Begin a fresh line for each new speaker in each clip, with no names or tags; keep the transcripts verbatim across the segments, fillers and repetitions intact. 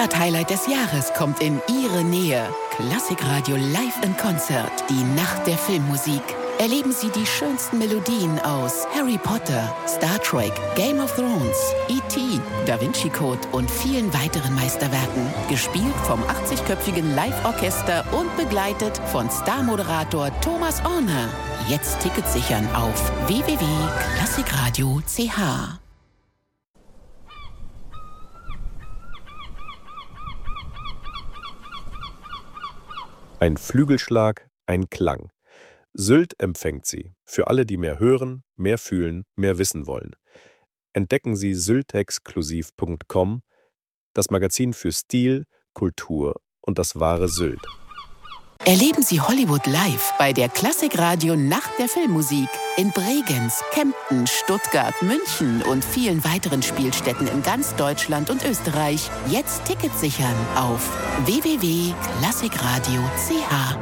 Das Highlight des Jahres kommt in Ihre Nähe. Klassikradio Live in Konzert, die Nacht der Filmmusik. Erleben Sie die schönsten Melodien aus Harry Potter, Star Trek, Game of Thrones, E T, Da Vinci Code und vielen weiteren Meisterwerken. Gespielt vom achtzigköpfigen Live-Orchester und begleitet von Star-Moderator Thomas Orner. Jetzt Tickets sichern auf w w w punkt klassikradio punkt c h.
Ein Flügelschlag, ein Klang. Sylt empfängt Sie. Für alle, die mehr hören, mehr fühlen, mehr wissen wollen. Entdecken Sie syltexklusiv punkt com, das Magazin für Stil, Kultur und das wahre Sylt.
Erleben Sie Hollywood live bei der Klassikradio Nacht der Filmmusik in Bregenz, Kempten, Stuttgart, München und vielen weiteren Spielstätten in ganz Deutschland und Österreich. Jetzt Tickets sichern auf w w w punkt klassikradio punkt c h.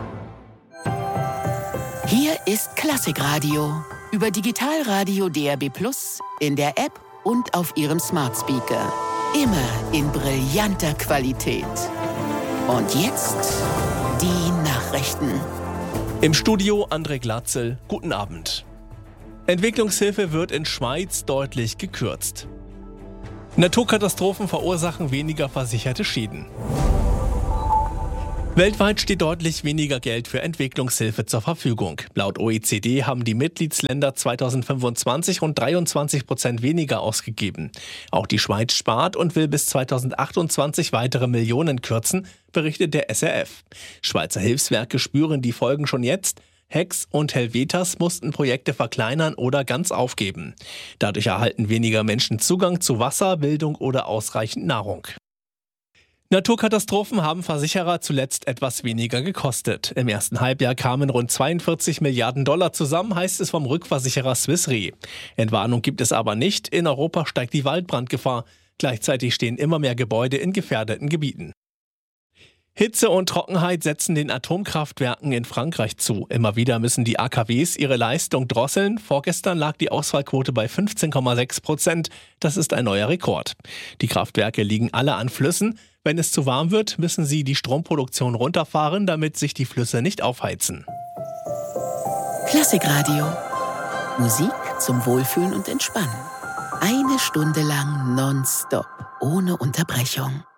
Hier ist Klassikradio über Digitalradio D R B plus, in der App und auf Ihrem Smart Speaker. Immer in brillanter Qualität. Und jetzt die Nachrichten.
Im Studio André Glatzel. Guten Abend. Entwicklungshilfe wird in Schweiz deutlich gekürzt. Naturkatastrophen verursachen weniger versicherte Schäden. Weltweit steht deutlich weniger Geld für Entwicklungshilfe zur Verfügung. Laut O E C D haben die Mitgliedsländer zweitausendfünfundzwanzig rund dreiundzwanzig Prozent weniger ausgegeben. Auch die Schweiz spart und will bis zweitausendachtundzwanzig weitere Millionen kürzen, berichtet der S R F. Schweizer Hilfswerke spüren die Folgen schon jetzt. Hex und Helvetas mussten Projekte verkleinern oder ganz aufgeben. Dadurch erhalten weniger Menschen Zugang zu Wasser, Bildung oder ausreichend Nahrung. Naturkatastrophen haben Versicherer zuletzt etwas weniger gekostet. Im ersten Halbjahr kamen rund zweiundvierzig Milliarden Dollar zusammen, heißt es vom Rückversicherer Swiss Re. Entwarnung gibt es aber nicht. In Europa steigt die Waldbrandgefahr. Gleichzeitig stehen immer mehr Gebäude in gefährdeten Gebieten. Hitze und Trockenheit setzen den Atomkraftwerken in Frankreich zu. Immer wieder müssen die A K Ws ihre Leistung drosseln. Vorgestern lag die Ausfallquote bei fünfzehn Komma sechs Prozent. Das ist ein neuer Rekord. Die Kraftwerke liegen alle an Flüssen. Wenn es zu warm wird, müssen sie die Stromproduktion runterfahren, damit sich die Flüsse nicht aufheizen.
Klassikradio. Musik zum Wohlfühlen und Entspannen. Eine Stunde lang nonstop, ohne Unterbrechung.